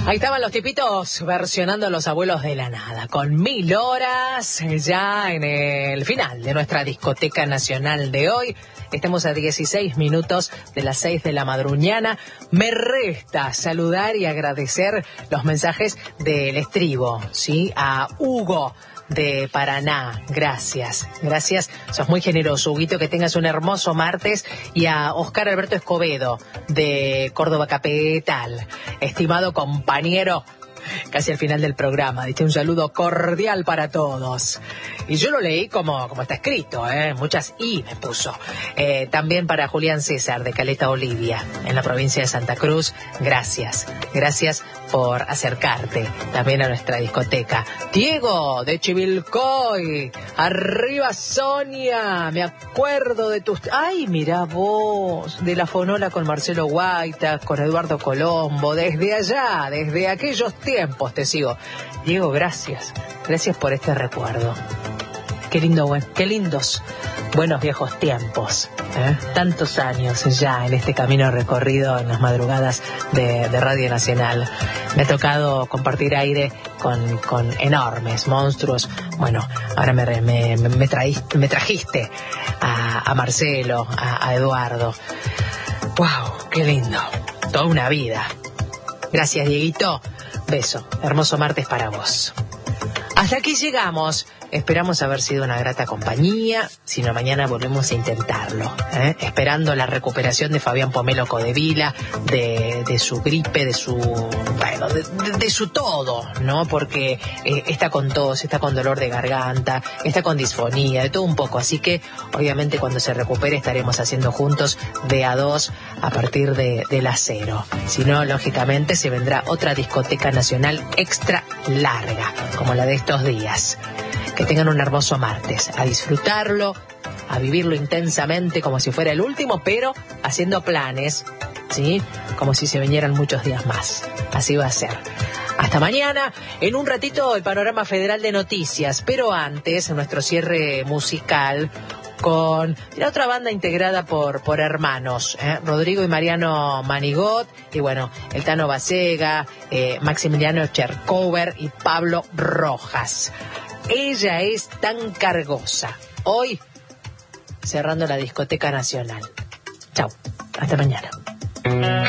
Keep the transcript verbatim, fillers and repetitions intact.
Ahí estaban los tipitos versionando a Los Abuelos de la Nada, con Mil Horas, ya en el final de nuestra discoteca nacional de hoy. Estamos a dieciséis minutos de las seis de la madruñana. Me resta saludar y agradecer los mensajes del estribo, ¿sí? A Hugo de Paraná, gracias, gracias, sos muy generoso, Huguito, que tengas un hermoso martes. Y a Oscar Alberto Escobedo de Córdoba Capital, estimado compañero, casi al final del programa, dice un saludo cordial para todos. Y yo lo leí como, como está escrito, ¿eh? Muchas I me puso. Eh, también para Julián César de Caleta Olivia, en la provincia de Santa Cruz, gracias, gracias por acercarte también a nuestra discoteca. Diego de Chivilcoy, arriba Sonia, me acuerdo de tus... Ay, mirá vos, de la fonola con Marcelo Guaita, con Eduardo Colombo, desde allá, desde aquellos tiempos te sigo. Diego, gracias, gracias por este recuerdo. Qué lindo, buen, qué lindos, buenos viejos tiempos, ¿eh? Tantos años ya en este camino recorrido en las madrugadas de, de Radio Nacional. Me ha tocado compartir aire con, con enormes monstruos. Bueno, ahora me, me, me, traíste, me trajiste a, a Marcelo, a, a Eduardo. ¡Wow! ¡Qué lindo! Toda una vida. Gracias, Dieguito. Beso. Hermoso martes para vos. Hasta aquí llegamos. Esperamos haber sido una grata compañía. Si no, mañana volvemos a intentarlo, ¿eh? Esperando la recuperación de Fabián Pomelo Codevila, de, de su gripe, de su... Bueno, de, de, de su todo, ¿no? Porque eh, está con tos, está con dolor de garganta, está con disfonía, de todo un poco. Así que, obviamente, cuando se recupere estaremos haciendo juntos de a dos a partir de, de las cero. Si no, lógicamente, se vendrá otra discoteca nacional extra larga, como la de estos días. Que tengan un hermoso martes, a disfrutarlo, a vivirlo intensamente como si fuera el último, pero haciendo planes, ¿sí? Como si se vinieran muchos días más. Así va a ser. Hasta mañana, en un ratito el panorama federal de noticias, pero antes nuestro cierre musical con la otra banda integrada por, por hermanos, ¿eh? Rodrigo y Mariano Manigot, y bueno, el Tano Basega, eh, Maximiliano Chercover y Pablo Rojas. Ella es tan cargosa. Hoy, cerrando la discoteca nacional. Chau, hasta mañana.